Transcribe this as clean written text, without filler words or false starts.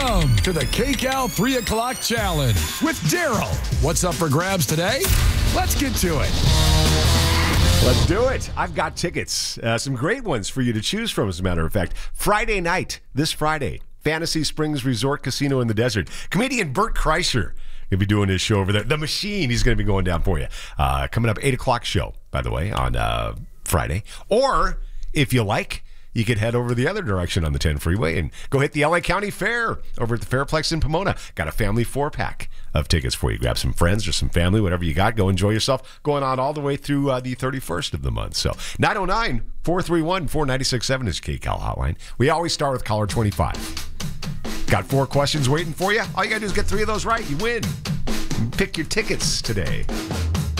Welcome to the KCAL 3 o'clock challenge with Daryl. What's up for grabs today? Let's get to it. Let's do it. I've got tickets, some great ones for you to choose from, as a matter of fact. Friday night, this Friday, Fantasy Springs Resort Casino in the Desert. Comedian Bert Kreischer going to be doing his show over there. The Machine, he's going to be going down for you. Coming up, 8 o'clock show, by the way, on Friday. Or, if you like, you could head over the other direction on the 10 freeway and go hit the LA County Fair over at the Fairplex in Pomona. Got a family 4-pack of tickets for you. Grab some friends or some family, whatever you got. Go enjoy yourself. Going on all the way through the 31st of the month. So 909-431-4967 is KCAL hotline. We always start with caller 25. Got 4 questions waiting for you. All you got to do is get 3 of those right. You win. Pick your tickets today.